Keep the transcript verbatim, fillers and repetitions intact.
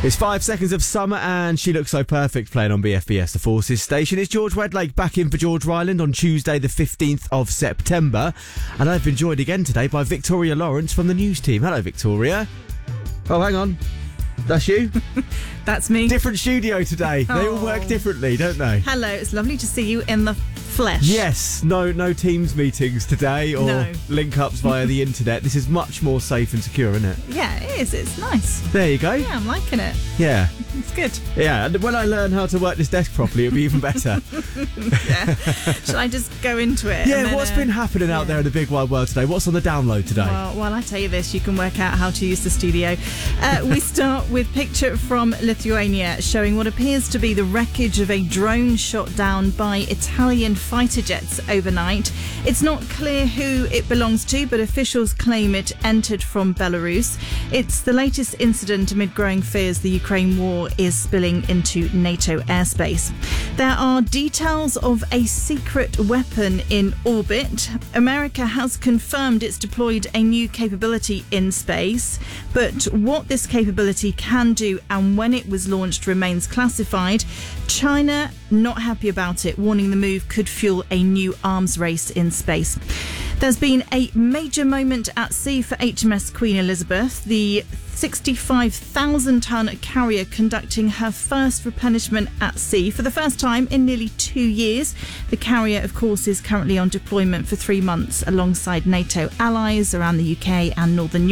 It's five seconds of summer and She Looks So Perfect playing on B F B S, the Forces station. It's George Wedlake back in for George Ryland on Tuesday the fifteenth of September. And I've been joined again today by Victoria Lawrence from the news team. Hello, Victoria. Oh, hang on. That's you? That's me. Different studio today. They all work differently, don't they? Hello, it's lovely to see you in the flesh. Yes, no no Teams meetings today or No. link-ups via the internet. This is much more safe and secure, isn't it? Yeah, it is. It's nice. There you go. Yeah, I'm liking it. Yeah. It's good. Yeah, and when I learn how to work this desk properly, it'll be even better. Yeah. Shall I just go into it? Yeah, and then, what's uh, been happening out yeah. there in the big wide world today? What's on the download today? Well, while I tell you this, you can work out how to use the studio. Uh, we start with picture from Lithuania showing what appears to be the wreckage of a drone shot down by Italian fighter jets overnight. It's not clear who it belongs to, but officials claim it entered from Belarus. It's the latest incident amid growing fears the Ukraine war is spilling into NATO airspace. There are details of a secret weapon in orbit. America has confirmed it's deployed a new capability in space, but what this capability can do and when it was launched remains classified. China not happy about it, warning the move could fuel a new arms race in space. There's been a major moment at sea for H M S Queen Elizabeth, the sixty-five thousand tonne carrier conducting her first replenishment at sea for the first time in nearly two years. The carrier, of course, is currently on deployment for three months alongside NATO allies around the U K and Northern Europe.